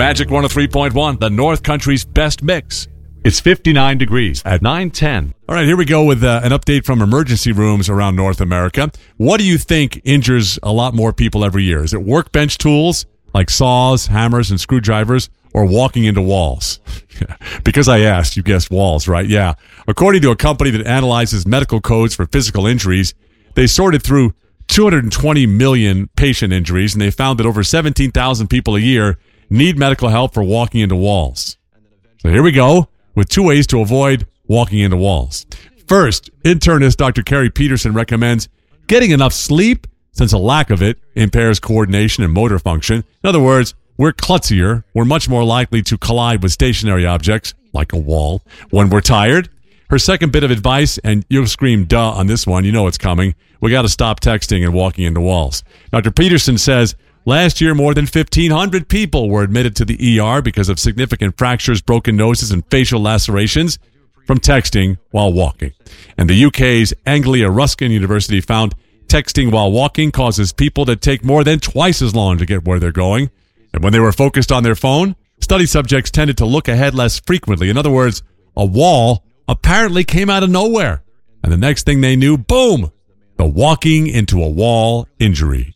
Magic 103.1, the North Country's best mix. It's 59 degrees at 9:10. All right, here we go with an update from emergency rooms around North America. What do you think injures a lot more people every year? Is it workbench tools like saws, hammers, and screwdrivers, or walking into walls? Because I asked, you guessed walls, right? Yeah. According to a company that analyzes medical codes for physical injuries, they sorted through 220 million patient injuries, and they found that over 17,000 people a year need medical help for walking into walls. So here we go with 2 ways to avoid walking into walls. First, internist Dr. Carrie Peterson recommends getting enough sleep, since a lack of it impairs coordination and motor function. In other words, we're klutzier. We're much more likely to collide with stationary objects, like a wall, when we're tired. Her second bit of advice, and you'll scream duh on this one, you know it's coming, we got to stop texting and walking into walls. Dr. Peterson says, last year more than 1,500 people were admitted to the ER because of significant fractures, broken noses, and facial lacerations from texting while walking. And the UK's Anglia Ruskin University found texting while walking causes people to take more than twice as long to get where they're going. And when they were focused on their phone, study subjects tended to look ahead less frequently. In other words, a wall apparently came out of nowhere. And the next thing they knew, boom, the walking into a wall injury.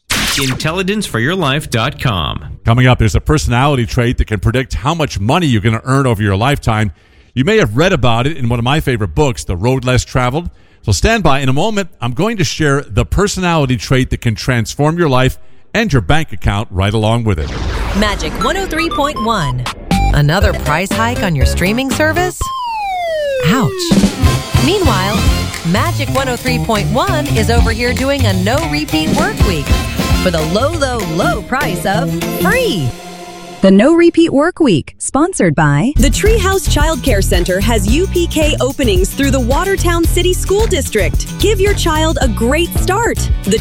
IntelligenceForYourLife.com. Coming up, there's a personality trait that can predict how much money you're going to earn over your lifetime. You may have read about it in one of my favorite books, The Road Less Traveled. So stand by. In a moment, I'm going to share the personality trait that can transform your life and your bank account right along with it. Magic 103.1. Another price hike on your streaming service? Ouch. Meanwhile, Magic 103.1 is over here doing a no repeat work week for the low, low, low price of free. The No Repeat Work Week, sponsored by The Treehouse Child Care Center has UPK openings through the Watertown City School District. Give your child a great start.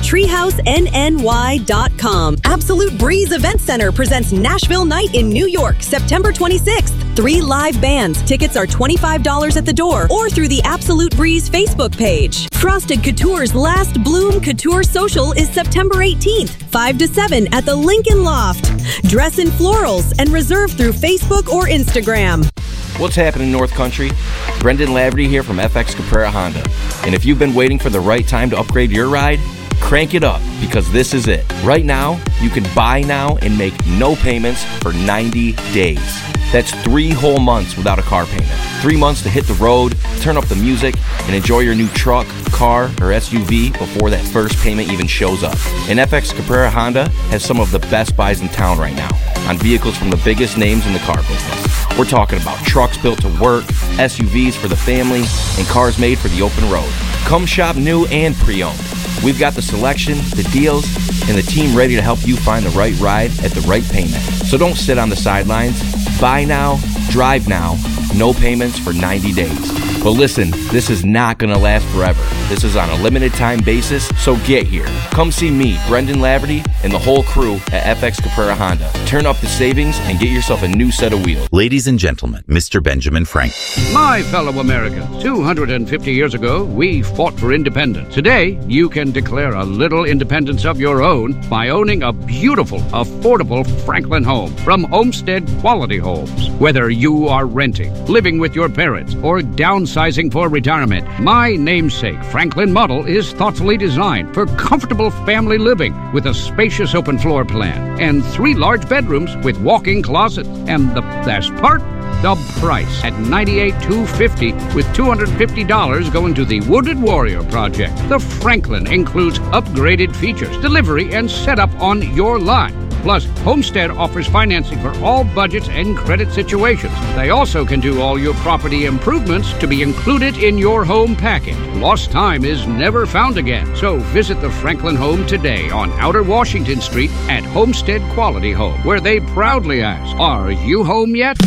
TheTreehouseNNY.com. Absolute Breeze Event Center presents Nashville Night in New York, September 26th. 3 live bands. Tickets are $25 at the door or through the Absolute Breeze Facebook page. Frosted Couture's Last Bloom Couture Social is September 18th, 5 to 7 at the Lincoln Loft. Dress in florals and reserve through Facebook or Instagram. What's happening, North Country? Brendan Laverty here from FX Caprara Honda. And if you've been waiting for the right time to upgrade your ride, crank it up, because this is it. Right now, you can buy now and make no payments for 90 days. That's 3 whole months without a car payment. 3 months to hit the road, turn up the music, and enjoy your new truck, car, or SUV before that first payment even shows up. And FX Caprara Honda has some of the best buys in town right now on vehicles from the biggest names in the car business. We're talking about trucks built to work, SUVs for the family, and cars made for the open road. Come shop new and pre-owned. We've got the selection, the deals, and the team ready to help you find the right ride at the right payment. So don't sit on the sidelines. Buy now, drive now, no payments for 90 days. But listen, this is not going to last forever. This is on a limited time basis, so get here. Come see me, Brendan Laverty, and the whole crew at FX Caprara Honda. Turn up the savings and get yourself a new set of wheels. Ladies and gentlemen, Mr. Benjamin Franklin. My fellow Americans, 250 years ago, we fought for independence. Today, you can declare a little independence of your own by owning a beautiful, affordable Franklin home from Homestead Quality Homes. Whether you are renting, living with your parents, or downsizing for retirement, my namesake Franklin model is thoughtfully designed for comfortable family living with a spacious open floor plan and 3 large bedrooms with walk-in closets. And the best part? The price at $98,250 with $250 going to the Wooded Warrior Project. The Franklin includes upgraded features, delivery, and setup on your lot. Plus, Homestead offers financing for all budgets and credit situations. They also can do all your property improvements to be included in your home package. Lost time is never found again. So visit the Franklin home today on Outer Washington Street at Homestead Quality Home, where they proudly ask, "Are you home yet?"